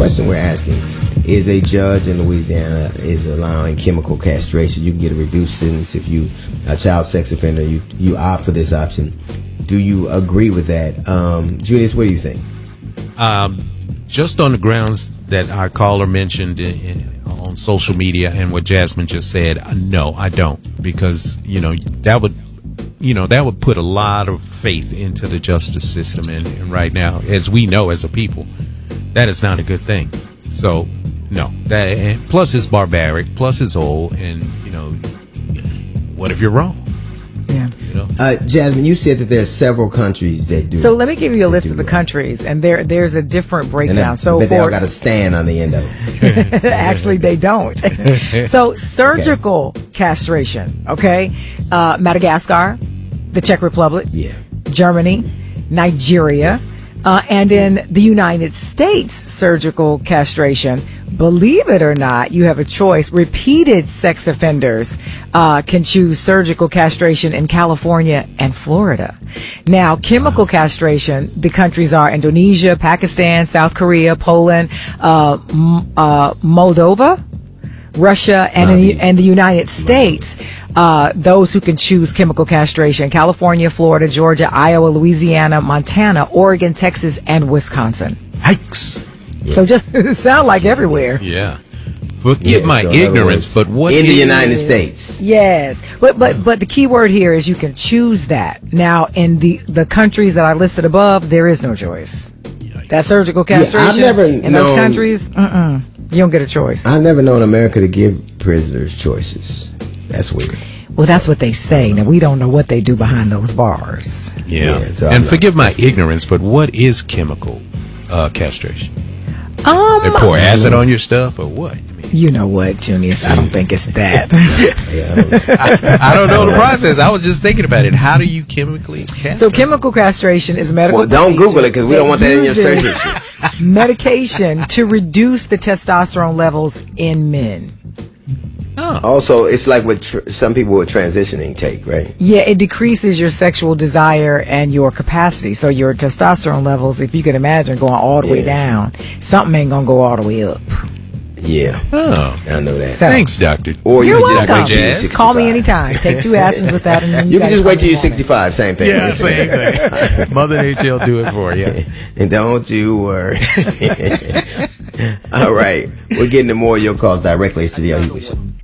question we're asking is: a judge in Louisiana is allowing chemical castration. You can get a reduced sentence if you a child sex offender. You opt for this option. Do you agree with that, Junius? What do you think? Just on the grounds that our caller mentioned on social media and what Jasmine just said, no, I don't, because that would put a lot of faith into the justice system, and right now, as we know as a people, that is not a good thing. So no, that, and plus it's barbaric, plus it's old, and what if you're wrong? Yeah. Jasmine, you said that there's several countries that do. So let me give you a list of the countries, and there's a different breakdown. But they all got a stand on the end of it. Actually, they don't. So surgical castration, okay? Madagascar, the Czech Republic, Germany, Nigeria, and in the United States, surgical castration. Believe it or not, you have a choice. Repeated sex offenders can choose surgical castration in California and Florida. Now, chemical castration, the countries are Indonesia, Pakistan, South Korea, Poland, Moldova, Russia, and the United States. Those who can choose chemical castration: California, Florida, Georgia, Iowa, Louisiana, Montana, Oregon, Texas, and Wisconsin. Yikes. Yeah. So just sound like everywhere. Yeah. Forgive my ignorance, but what in is the United States? Yes, but the key word here is you can choose that. Now, in the countries that I listed above, there is no choice. That surgical castration I've never in those countries, you don't get a choice. I've never known America to give prisoners choices. That's weird. Well, that's what they say. Now, we don't know what they do behind those bars. Yeah. So and forgive my ignorance, but what is chemical castration? They pour acid on your stuff or what? You know what, Junius? I don't think it's that. I don't know the process. I was just thinking about it. How do you chemically castrate? So chemical castration is a medical don't Google it, because we don't want that in your search history. Medication to reduce the testosterone levels in men. Oh. Also, it's like what some people with transitioning take, right? Yeah, it decreases your sexual desire and your capacity. So your testosterone levels, if you can imagine, going all the way down, something ain't going to go all the way up. Yeah. Oh. I know that. So, thanks, doctor. Or you're you can welcome. just wait till you're 65. Call me anytime. Take 2 aspirins with that. And then you can just wait till you're morning. 65. Same thing. Yeah, same thing. Mother Nature will do it for you. And don't you worry. All right. We're getting to more of your calls directly to the Young Show.